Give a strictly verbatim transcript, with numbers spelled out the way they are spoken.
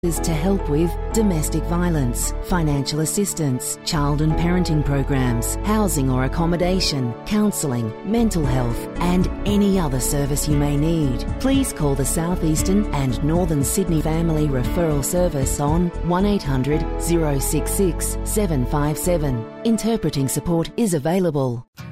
is to help with domestic violence, financial assistance, child and parenting programs, housing or accommodation, counselling, mental health and any other service you may need. Please call the South Eastern and Northern Sydney Family Referral Service on one eight hundred, zero six six, seven five seven. Interpreting support is available.